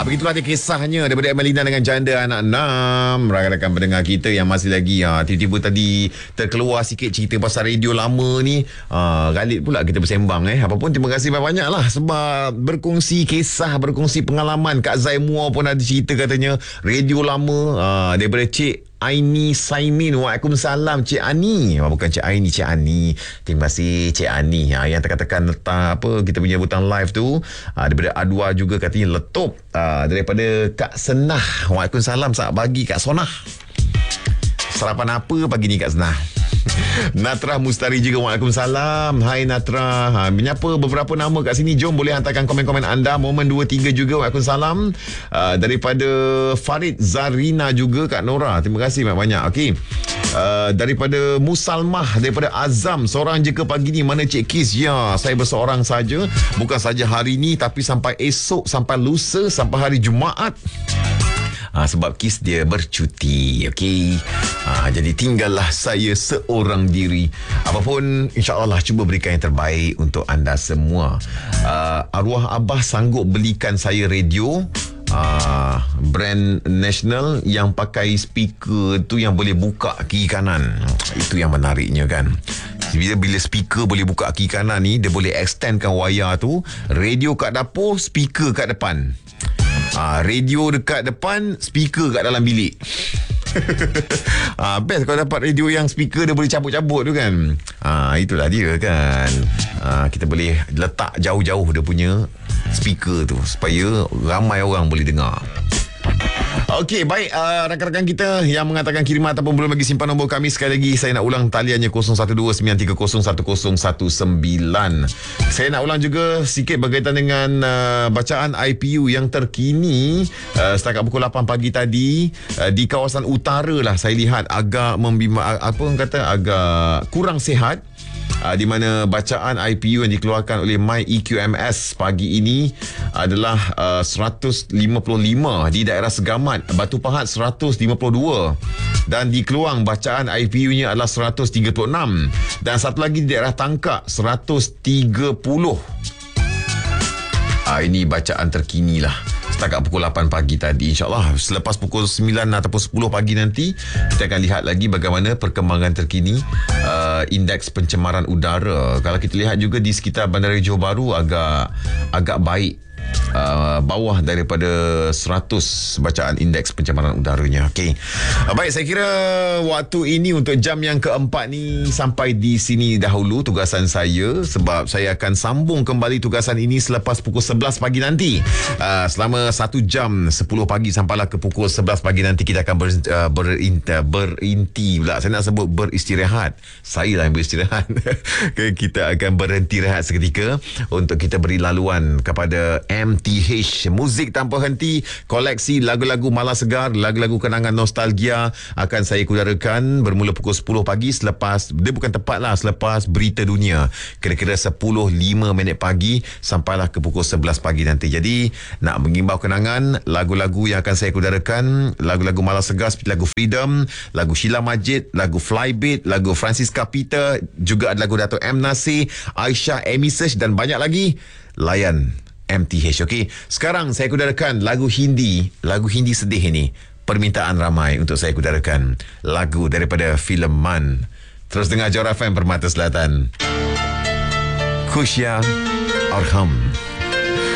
Begitulah dia kisahnya daripada Emelina dengan janda anak 6. Rakan-rakan pendengar kita yang masih lagi tiba-tiba tadi terkeluar sikit cerita pasal radio lama ni. Galit pula kita bersembang Apapun terima kasih banyak-banyak lah sebab berkongsi kisah, berkongsi pengalaman. Kak Zaimua pun ada cerita katanya radio lama daripada Cik Aini Saimin. Waalaikumsalam Cik Ani. Bukan Cik Aini, Cik Ani. Terima kasih Cik Ani. Yang tekan-tekan letak kita punya butang live tu. Daripada Adwa juga katanya letup. Daripada Kak Senah. Waalaikumsalam. Selamat pagi Kak Sonah. Sarapan apa pagi ni Kak Senah? Natra Mustari juga. Waalaikumsalam. Hai Natra. Menyapa beberapa nama kat sini. Jom boleh hantarkan komen-komen anda. Momen 2-3 juga. Waalaikumsalam. Daripada Farid Zarina juga. Kak Nora, terima kasih banyak-banyak. Okey. Daripada Musalmah, daripada Azam, seorang je ke pagi ni? Mana Cik Kis? Ya, saya berseorang saja. Bukan saja hari ni, tapi sampai esok, sampai lusa, sampai hari Jumaat. Sebab Kis dia bercuti. Okey. Jadi tinggallah saya seorang diri. Apapun, insya-Allah cuba berikan yang terbaik untuk anda semua. Arwah Abah sanggup belikan saya radio brand national yang pakai speaker tu yang boleh buka kiri kanan. Itu yang menariknya kan. Bila speaker boleh buka kiri kanan ni, dia boleh extendkan wayar tu. Radio kat dapur, speaker kat depan. Radio dekat depan, speaker kat dalam bilik. Best kalau dapat radio yang speaker dia boleh cabut-cabut tu kan. Itulah dia kan. Kita boleh letak jauh-jauh dia punya speaker tu supaya ramai orang boleh dengar. Okey, baik, rakan-rakan kita yang mengatakan kiriman ataupun belum lagi simpan nombor kami. Sekali lagi saya nak ulang taliannya 0129301019. Saya nak ulang juga sikit berkaitan dengan bacaan IPU yang terkini. Setakat pukul 8 pagi tadi di kawasan utara lah saya lihat agak agak kurang sihat. Di mana bacaan IPU yang dikeluarkan oleh MyEQMS pagi ini adalah 155 di daerah Segamat, Batu Pahat 152 dan di Keluang bacaan IPU-nya adalah 136 dan satu lagi di daerah Tangkak 130. Ini bacaan terkini lah setakat pukul 8 pagi tadi. InsyaAllah selepas pukul 9 ataupun 10 pagi nanti kita akan lihat lagi bagaimana perkembangan terkini indeks pencemaran udara. Kalau kita lihat juga di sekitar Bandar Johor Bahru agak baik, bawah daripada 100 bacaan indeks pencemaran udaranya. Okey. Baik, saya kira waktu ini untuk jam yang keempat ni sampai di sini dahulu tugasan saya, sebab saya akan sambung kembali tugasan ini selepas pukul 11 pagi nanti. Selama 1 jam 10 pagi sampailah ke pukul 11 pagi nanti kita akan berinti pula. Saya nak sebut beristirahat. Saya lah yang beristirahat. Kita akan berhenti rehat seketika untuk kita beri laluan kepada MTH, muzik tanpa henti, koleksi lagu-lagu malas segar, lagu-lagu kenangan nostalgia akan saya kudarakan bermula pukul 10 pagi selepas, dia bukan tepat lah, selepas berita dunia, kira-kira 10.05 pagi sampailah ke pukul 11 pagi nanti. Jadi nak mengimbau kenangan, lagu-lagu yang akan saya kudarakan, lagu-lagu malas segar seperti lagu Freedom, lagu Sheila Majid, lagu Flybeat, lagu Francisca Peter, juga ada lagu Dato' M. Nasir, Aisyah, Amy Search dan banyak lagi. Layan MTH. Okey, sekarang saya kudarakan lagu Hindi sedih ini. Permintaan ramai untuk saya kudarakan lagu daripada filem Man. Terus dengar Johor FM Permata Selatan. Khusyah Arham.